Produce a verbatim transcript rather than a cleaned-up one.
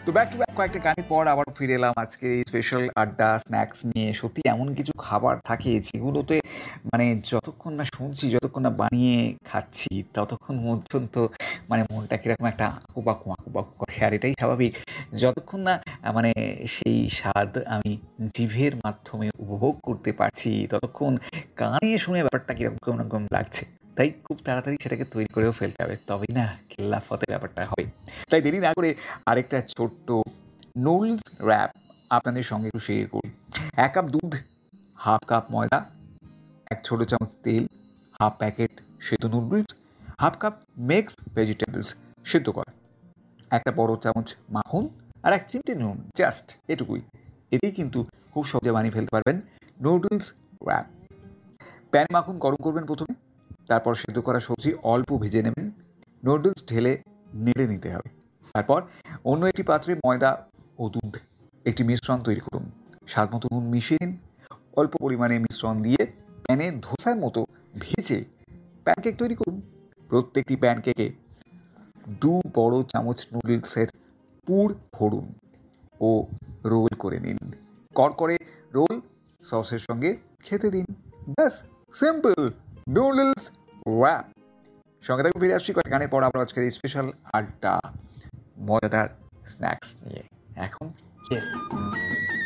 তো back to back কয়েকটা গানের পর আবার ফিরে এলাম আজকে এই স্পেশাল আড্ডা স্ন্যাক্স নিয়ে। সত্যি এমন কিছু খাবার থাকে যেগুলোতে মানে যতক্ষণ না শুনছি, যতক্ষণ না বানিয়ে খাচ্ছি, ততক্ষণ পর্যন্ত মানে মনটা কিরকম একটা আঁকুবাঁকু আঁকুবাঁকু করে। আর এটাই স্বাভাবিক। যতক্ষণ না আ মানে সেই স্বাদ আমি জিভের মাধ্যমে উপভোগ করতে পারছি, ততক্ষণ কানে শুনে ব্যাপারটা কিরকম কেমন রকম লাগছে। তাই খুব তাড়াতাড়ি সেটাকে তৈরি করেও ফেলতে হবে। তবেই না খেল্লাফতে ব্যাপারটা হবে। তাই দেরি না করে আরেকটা ছোট্ট নুডলস র‍্যাপ আপনাদের সঙ্গে একটু শেয়ার করি। এক কাপ দুধ, হাফ কাপ ময়দা, এক ছোট চামচ তেল, হাফ প্যাকেট সেদ্ধ noodles, half cup mixed vegetables সেদ্ধ করা, একটা বড় চামচ মাখন আর এক চিমটে নুন, জাস্ট এটুকুই। এতেই কিন্তু খুব সহজে বানিয়ে ফেলতে পারবেন নুডলস র‍্যাপ। প্যানে মাখন গরম করবেন প্রথমে, তারপর সেদ্ধ করা সবজি অল্প ভেজে নেবেন। নুডলস ঢেলে নেড়ে নিতে হবে। তারপর অন্য একটি পাত্রে ময়দা ও দুধ একটি মিশ্রণ তৈরি করুন। স্বাদ মতো নুন মিশিয়ে নিন। অল্প পরিমাণে মিশ্রণ দিয়ে প্যানে ধোসার মতো ভেজে প্যানকেক তৈরি করুন। প্রত্যেকটি প্যানকেকে দু বড় চামচ নুডলসের পুর ভরুন ও রোল করে নিন। কড়কড়ে রোল সসের সঙ্গে খেতে দিন। ব্যাস, সিম্পল নুডলস র‍্যাপ। সঙ্গে থাকবে, ফিরে আসছি কয়েক গানের পর আবার আজকের এই স্পেশাল আড্ডা মজাদার স্ন্যাক্স নিয়ে। এখন ইয়েস